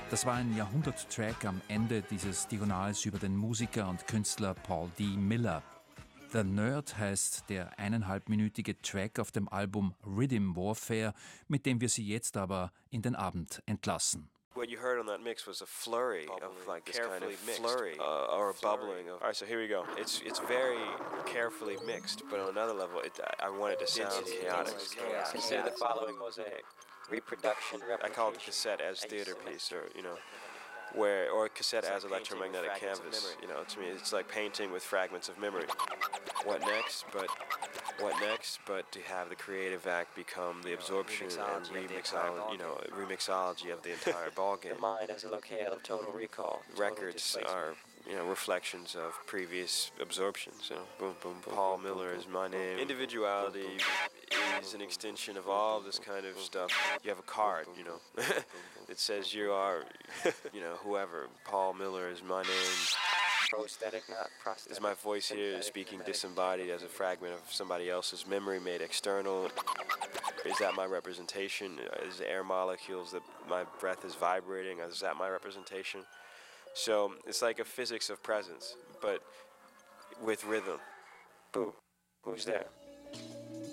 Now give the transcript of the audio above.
Das war ein Jahrhundert-Track am Ende dieses Diagonals über den Musiker und Künstler Paul D. Miller. The Nerd heißt der 1,5-minütige Track auf dem Album Rhythm Warfare, mit dem wir Sie jetzt aber in den Abend entlassen. What you heard on that mix was a flurry of like this kind of flurry or a bubbling of. All right, so here we go. It's very carefully mixed, but on another level, I want it to sound chaotic. Consider the following mosaic: reproduction, replication. I call it the cassette as theater piece, or or cassette as electromagnetic canvas. To me, it's like painting with fragments of memory. What next? But to have the creative act become the absorption and remixology of the entire ballgame. The mind as a locale of total recall. Records are, reflections of previous absorptions. Boom, boom, boom. Paul Miller is my name. Individuality is an extension of all this kind of stuff. You have a card, that says you are, whoever. Paul Miller is my name. Prosthetic, not prosthetic. Is my voice here speaking disembodied as a fragment of somebody else's memory made external? Is that my representation? Is the air molecules that my breath is vibrating? Is that my representation? So it's like a physics of presence, but with rhythm. Boo. Who's there?